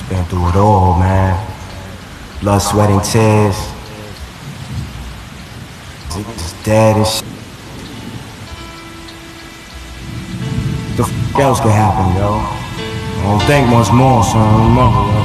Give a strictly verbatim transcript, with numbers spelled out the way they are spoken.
Been through it all, man. Blood, sweat, and tears. Niggas dead and shit. The f else could happen, yo? I don't think much more, son. Remember, yo.